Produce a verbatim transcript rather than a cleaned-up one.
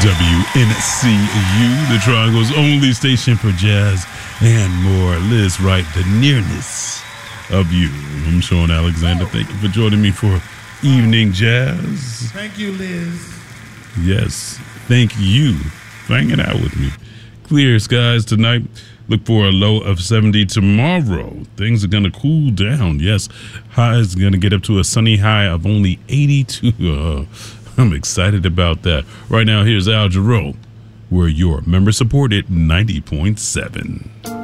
W N C U, the Triangle's only station for jazz and more. Liz Wright, the nearness of you. I'm Sean Alexander. Thank you for joining me for Evening Jazz. Thank you, Liz. Yes, thank you for hanging out with me. Clear skies tonight. Look for a low of seventy tomorrow. Things are going to cool down. Yes, high is going to get up to a sunny high of only eighty-two. Uh, I'm excited about that. Right now, here's Al Jarreau. We're your member-supported ninety point seven.